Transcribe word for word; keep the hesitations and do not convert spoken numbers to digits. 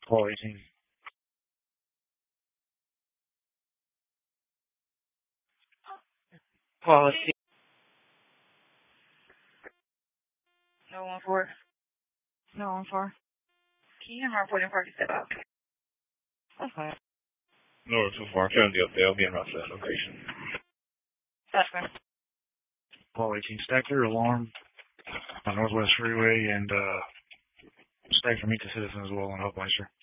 Call eighteen. Policy. No one four. No one four. Can you have reporting party step out? That's fine. North two four, I'm the update. I'll be in route to that location. That's fine. Call eighteen. Stacker, alarm on Northwest Freeway, and uh, Stacker meet the citizen as well on Hofmeister.